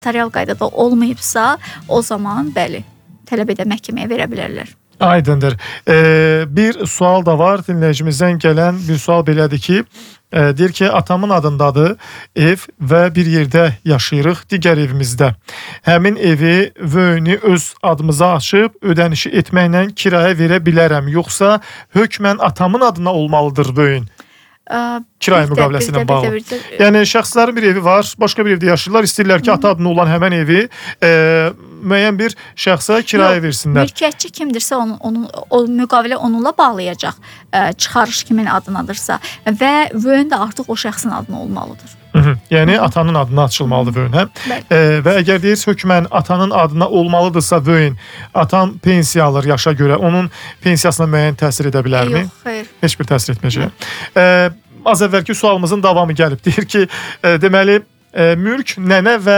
notarial qaydada olmayıbsa, o zaman bəli, tələb edən məhkəməyə verə bilərlər. Aydındır. Bir sual da var, dinləyicimizdən gələn bir sual belədir ki, deyir ki, atamın adındadır ev və bir yerdə yaşayırıq, digər evimizdə. Həmin evi, vöyünü öz adımıza açıb, ödənişi etməklə kiraya verə bilərəm, yoxsa hökmən atamın adına olmalıdır vöyün? Kirayə müqaviləsi ilə bağlı. Yəni, şəxslərin bir evi var, başqa bir evdə yaşayırlar, istəyirlər ki, ata adına olan həmən evi müəyyən bir şəxsə kirayə versinlər. Mülkiyyətçi kimdirsə, o müqavilə onunla bağlayacaq, çıxarış kimin adınadırsa və vöyün də artıq o şəxsin adına olmalıdır. Yəni, atanın adına açılmalıdır vöyün, hə? Və əgər deyir, hökmən atanın adına olmalıdırsa vöyün, atan pensiya alır yaşa görə, onun pensiyasına müəyyən təsir edə bilərmi? Yox, xeyr. Heç bir təsir etməyəcək. Az əvvəlki sualımızın davamı gəlib. Deyir ki, deməli, mülk nənə və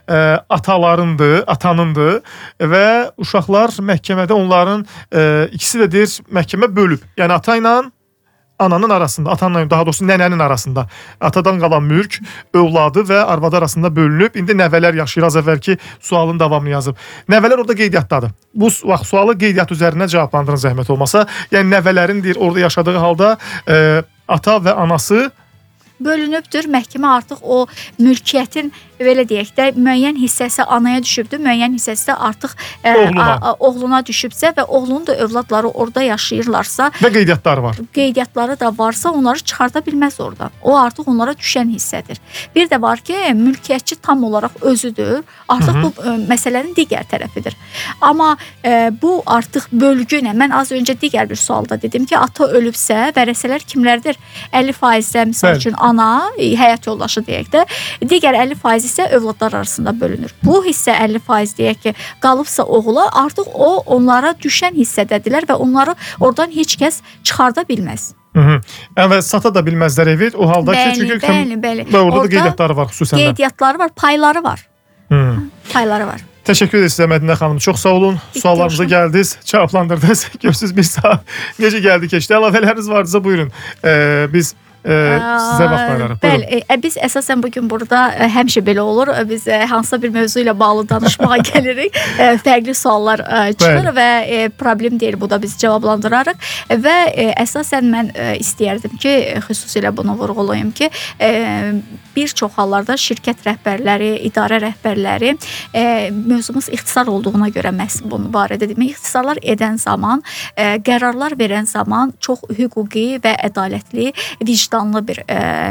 atanındır və uşaqlar məhkəmədə onların ikisi də deyir, məhkəmə bölüb. Yəni, ata ilə ananın arasında, daha doğrusu nənənin arasında atadan qalan mülk, övladı və arvadı arasında bölünüb. İndi nəvələr yaşayır, az əvvəlki sualın davamını yazıb. Nəvələr orada qeydiyyatdadır. Bu sualı qeydiyyat üzərinə cavablandırın zəhmət olmasa. Yəni, nəvələrin deyir, orada yaşadığı halda ata və anası bölünübdür. Məhkəmə artıq o mülkiyyətin, belə deyək də, müəyyən hissəsi anaya düşübdür, müəyyən hissəsi də artıq oğluna düşübsə və oğlunun da övladları orada yaşayırlarsa və qeydiyyatları var. Qeydiyyatları da varsa, onları çıxarda bilməz oradan. O artıq onlara düşən hissədir. Bir də var ki, mülkiyyətçi tam olaraq özüdür. Artıq bu məsələnin digər tərəfidir. Amma bu artıq bölgünə, mən az öncə digər bir sualda dedim ki, ata ölübsə, vərəsələr kimlərdir? 50% misal üçün ana, həyat yoldaşı deyək də, digər 50% isə övladlar arasında bölünür. Bu hissə 50% deyək ki, qalıbsa oğula, artıq o onlara düşən hissədədirlər və onları oradan heç kəs çıxarda bilməz. Və sata da bilməzlər evi, o halda ki, çünki bəli. Orada da qeydiyyatları var xüsusən də. Qeydiyyatları var, payları var. Payları var. Təşəkkür edək sizə Mədinə xanım. Çox sağ olun. Suallarımıza gəldiniz, cavablandırdınız. Görsünüz bir saat necə gəldi keçdi. Əlavələriniz varsa buyurun. Biz sizə vaxt ayırarıq. Bəli, biz əsasən bugün burada həmişə belə olur. Biz hansısa bir mövzu ilə bağlı danışmağa gəlirik. Fərqli suallar çıxır və problem deyil, bu da biz cavablandırarıq. Və əsasən mən istəyərdim ki, xüsusilə bunu vurğulayım ki, bir çox hallarda şirkət rəhbərləri, idarə rəhbərləri, mövzumuz ixtisar olduğuna görə məhz bunun barədə demək, ixtisarlar edən zaman, qərarlar verən zaman çox hüquqi və ədalətli, vicdanlı bir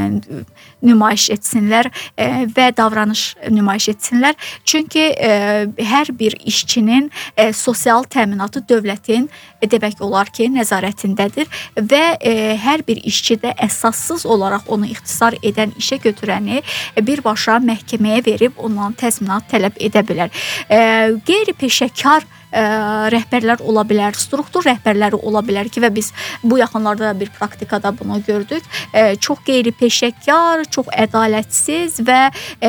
nümayiş etsinlər və davranış nümayiş etsinlər. Çünki hər bir işçinin sosial təminatı dövlətin demək olar ki, nəzarətindədir və hər bir işçi də əsassız olaraq onu ixtisar edən işə götürəni birbaşa məhkəməyə verib ondan təzminat tələb edə bilər. Qeyri-peşəkar rəhbərlər ola bilər, struktur rəhbərləri ola bilər ki, və biz bu yaxınlarda bir praktikada bunu gördük. Çox qeyri-peşəkar, çox ədalətsiz və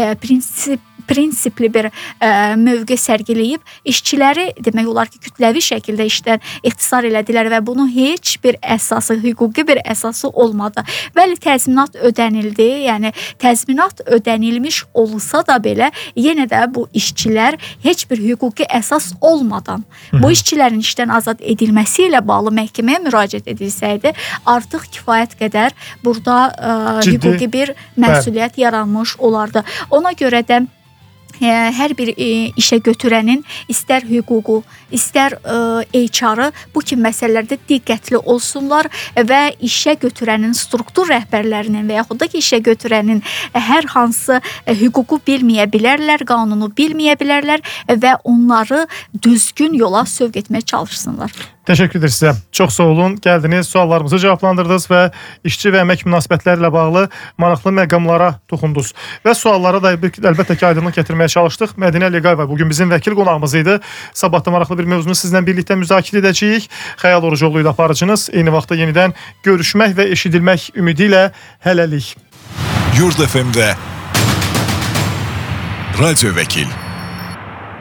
prinsipli bir mövqe sərgiləyib işçiləri demək olar ki, kütləvi şəkildə işdən ixtisar elədilər və bunun heç bir əsası, hüquqi bir əsası olmadı. Bəli, təzminat ödənildi, yəni təzminat ödənilmiş olsa da belə, yenə də bu işçilər heç bir hüquqi əsas olmadan bu işçilərin işdən azad edilməsi ilə bağlı məhkəməyə müraciət edilsəydi, artıq kifayət qədər burada hüquqi bir məsuliyyət yaranmış olardı. Ona görə də hər bir işə götürənin istər hüququ, istər HR-ı bu kimi məsələlərdə diqqətli olsunlar və işə götürənin struktur rəhbərlərinin və yaxud da ki, işə götürənin hər hansı hüququ bilməyə bilərlər, qanunu bilməyə bilərlər və onları düzgün yola sövq etməyə çalışsınlar. Təşəkkür edir sizə. Çox sağ olun. Gəldiniz, suallarımızı cavablandırdınız və işçi və əmək münasibətləri ilə bağlı maraqlı məqamlara toxundunuz. Və suallara da əlbəttə ki, aydınlıq gətirməyə çalışdıq. Mədinə Ləqayeva bugün bizim vəkil qonağımız idi. Sabahda maraqlı bir mövzunu sizlə birlikdə müzakirə edəcəyik. Xəyal Orucoğlu idi aparıcınız. Eyni vaxtda yenidən görüşmək və eşidilmək ümidi ilə hələlik. Yurd FM-də Radio Vəkil.